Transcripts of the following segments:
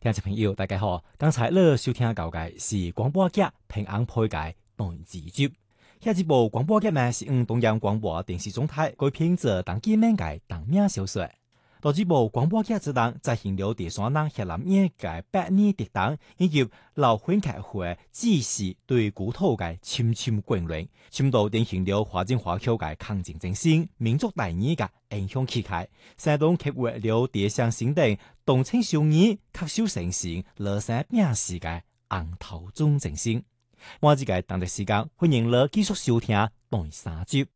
聽眾朋友，大家好，剛才你收聽到嘅是廣播劇《平安配界》第2集。下一部廣播劇呢是東陽廣播電視總台改編自當季免嘅同名小說。第二部廣播劇之中，再現了第三人協南野嘅百年敵黨，以及老婚劇會繼續對故土嘅深深眷戀，深度典型了華人華僑嘅抗戰精神、民族大義嘅英雄氣概，山東劇會了地上新定動情少義、恪守誠信、樂善平時嘅昂頭中精神。我自己當地時間歡迎你繼續收聽第3集。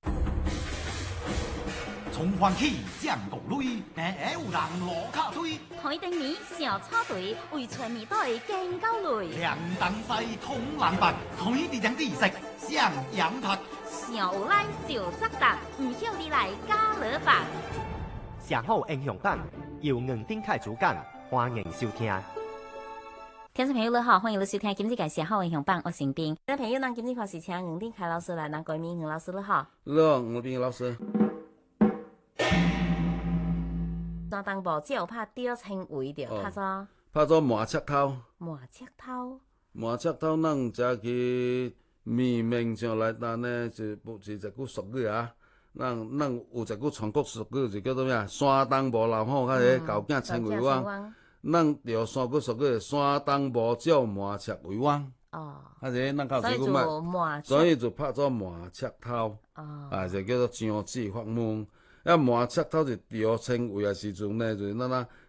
從環起將國內，但有人羅卡推。 海定面小插隊，為全面隊更高雷。 兩等西通藍白，推地將地食上羊拍。 小有賴就責答，唔曉你來加勒法。 上好英雄版由吳丁凱主講，歡迎收聽。 聽眾朋友你好，歡迎你收聽今日嘅上好英雄版，我姓丁。聽眾朋友，咱今日開始請吳丁凱老師來，咱改名吳老師你好。 你好，吳丁老師。 山東部只有拍吊稱為着拍咗拍咗麻赤頭。 麻赤頭， 麻赤頭，咱只去面面上來單呢，是一句俗語啊。咱有一句全國俗語就叫做咩啊？山東無老虎，較個猴囝稱為王。咱着三句俗語，山東無鳥，麻赤為王。 哦， 啊，是咱靠這句嘛，所以就拍咗麻赤頭。 哦， 就叫做張子發夢。麻赤頭是調稱為嘅時陣呢，就是咱